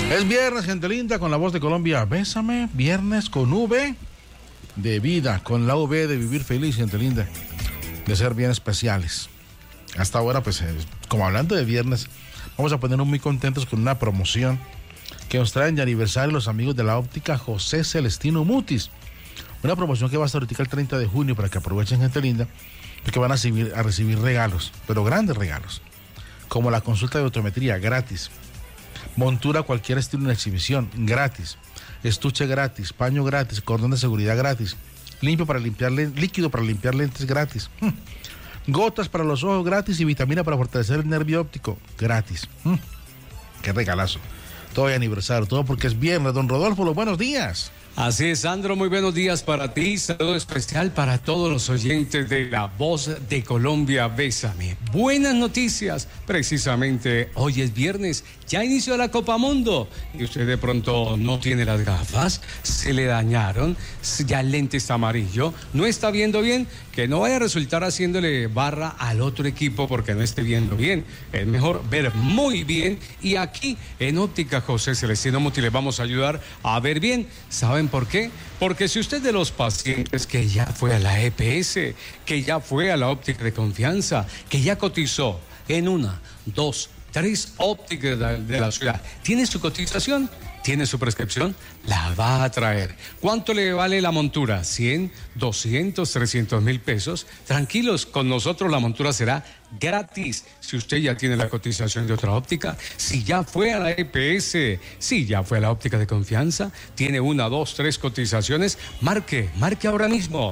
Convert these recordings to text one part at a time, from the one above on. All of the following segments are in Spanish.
Es viernes, gente linda, con la voz de Colombia. Bésame, viernes con V de vida, con la V de vivir feliz, gente linda, de ser bien especiales. Hasta ahora, pues, como hablando de viernes, vamos a ponernos muy contentos con una promoción que nos traen de aniversario los amigos de la óptica José Celestino Mutis. Una promoción que va a estar ahorita el 30 de junio para que aprovechen, gente linda, porque van a recibir regalos, pero grandes regalos, como la consulta de optometría gratis, montura cualquier estilo en exhibición gratis, estuche gratis, paño gratis, cordón de seguridad gratis, líquido para limpiar lentes gratis, gotas para los ojos gratis y vitamina para fortalecer el nervio óptico gratis. Qué regalazo. Todo de aniversario, todo porque es viernes. Don Rodolfo, los buenos días. Así es, Sandro, muy buenos días para ti, saludo especial para todos los oyentes de La Voz de Colombia, Bésame. Buenas noticias, precisamente hoy es viernes, ya inició la Copa Mundo y usted de pronto no tiene las gafas, se le dañaron, ya el lente está amarillo, no está viendo bien, que no vaya a resultar haciéndole barra al otro equipo porque no esté viendo bien, es mejor ver muy bien y aquí en Óptica José Celestino Mutis les vamos a ayudar a ver bien. ¿Saben por qué? Porque si usted de los pacientes que ya fue a la EPS, que ya fue a la óptica de confianza, que ya cotizó en 1, 2, 3 ópticas de la ciudad, ¿tiene su cotización? ¿Tiene su prescripción? La va a traer. ¿Cuánto le vale la montura? 100, 200, 300 mil pesos. Tranquilos, con nosotros la montura será gratis. Si usted ya tiene la cotización de otra óptica, si ya fue a la EPS, si ya fue a la óptica de confianza, tiene 1, 2, 3 cotizaciones, marque ahora mismo.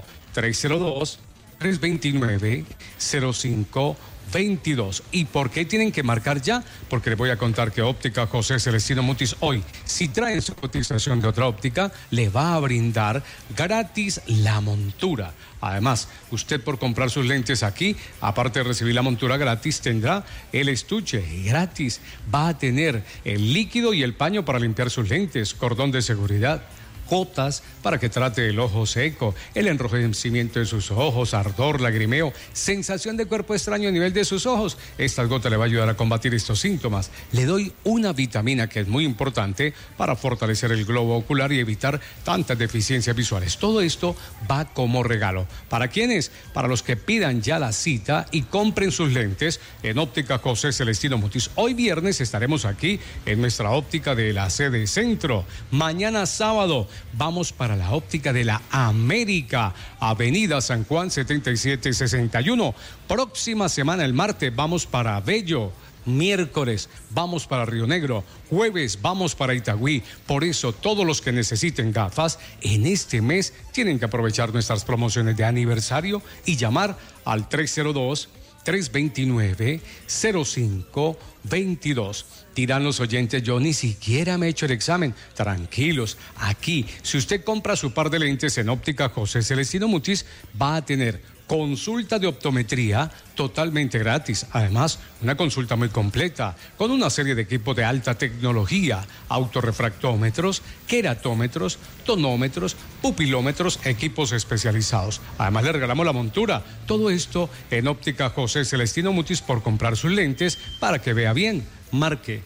302-329-0522. ¿Y por qué tienen que marcar ya? Porque les voy a contar que Óptica José Celestino Mutis hoy, si traen su cotización de otra óptica, le va a brindar gratis la montura. Además, usted por comprar sus lentes aquí, aparte de recibir la montura gratis, tendrá el estuche gratis. Va a tener el líquido y el paño para limpiar sus lentes, cordón de seguridad, gotas para que trate el ojo seco, el enrojecimiento de sus ojos, ardor, lagrimeo, sensación de cuerpo extraño a nivel de sus ojos. Estas gotas le va a ayudar a combatir estos síntomas. Le doy una vitamina que es muy importante para fortalecer el globo ocular y evitar tantas deficiencias visuales. Todo esto va como regalo. ¿Para quiénes? Para los que pidan ya la cita y compren sus lentes en Óptica José Celestino Mutis. Hoy viernes estaremos aquí en nuestra óptica de la sede centro. Mañana sábado vamos para la óptica de la América, Avenida San Juan 7761. Próxima semana, el martes, vamos para Bello. Miércoles vamos para Río Negro, jueves vamos para Itagüí. Por eso todos los que necesiten gafas en este mes tienen que aprovechar nuestras promociones de aniversario y llamar al 302-329-0522. Dirán los oyentes, yo ni siquiera me he hecho el examen. Tranquilos, aquí, si usted compra su par de lentes en Óptica José Celestino Mutis, va a tener consulta de optometría totalmente gratis. Además, una consulta muy completa, con una serie de equipos de alta tecnología, autorrefractómetros, queratómetros, tonómetros, pupilómetros, equipos especializados. Además, le regalamos la montura. Todo esto en Óptica José Celestino Mutis por comprar sus lentes para que vea bien. Marque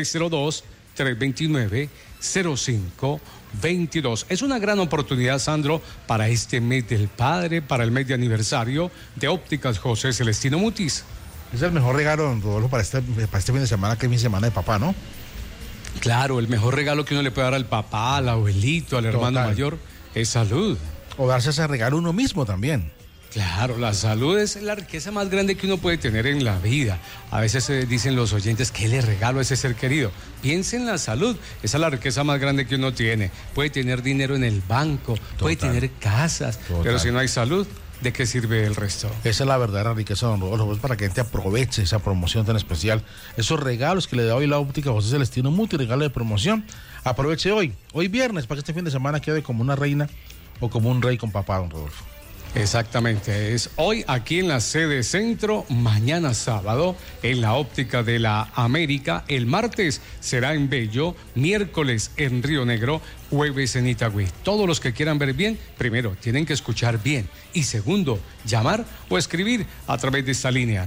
302-329-0522. Es una gran oportunidad, Sandro, para este mes del padre, para el mes de aniversario de Ópticas José Celestino Mutis. Es el mejor regalo, don Rodolfo, para este fin de semana, que es mi semana de papá, ¿no? Claro, el mejor regalo que uno le puede dar al papá, al abuelito, al hermano mayor, es salud. O darse ese regalo uno mismo también. Claro, la salud es la riqueza más grande que uno puede tener en la vida. A veces dicen los oyentes, ¿qué le regalo a ese ser querido? Piense en la salud, esa es la riqueza más grande que uno tiene. Puede tener dinero en el banco, puede tener casas, pero si no hay salud, ¿de qué sirve el resto? Esa es la verdadera riqueza, don Rodolfo, es para que la gente aproveche esa promoción tan especial. Esos regalos que le da hoy la óptica José Celestino Mutis, regalo de promoción. Aproveche hoy viernes, para que este fin de semana quede como una reina o como un rey con papá, don Rodolfo. Exactamente, es hoy aquí en la sede centro, mañana sábado en la óptica de la América, el martes será en Bello, miércoles en Río Negro, jueves en Itagüí. Todos los que quieran ver bien, primero tienen que escuchar bien y segundo, llamar o escribir a través de esta línea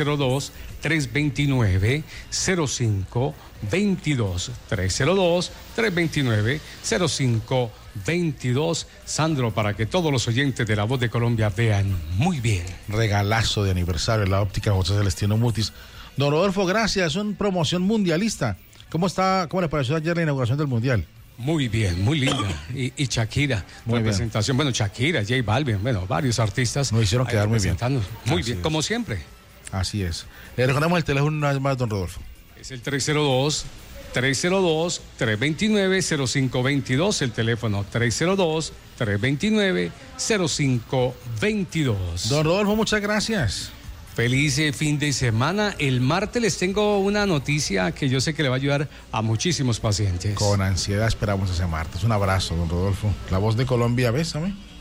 302-329-0522, 302-329-0522. Sandro, para que todos los oyentes de La Voz de Colombia vean muy bien. Regalazo de aniversario en la óptica José Celestino Mutis. Don Rodolfo, gracias, es una promoción mundialista. ¿Cómo le pareció ayer la inauguración del Mundial? Muy bien, muy linda. Y Shakira, muy representación. Bien. Bueno, Shakira, J Balvin, bueno, varios artistas. Nos hicieron quedar muy bien. Muy bien, como siempre. Así es. Le recordamos el teléfono una vez más, don Rodolfo. Es el 302-329-0522, el teléfono 302-329-0522. Don Rodolfo, muchas gracias. Feliz fin de semana. El martes les tengo una noticia que yo sé que le va a ayudar a muchísimos pacientes. Con ansiedad esperamos ese martes. Un abrazo, don Rodolfo. La Voz de Colombia, bésame.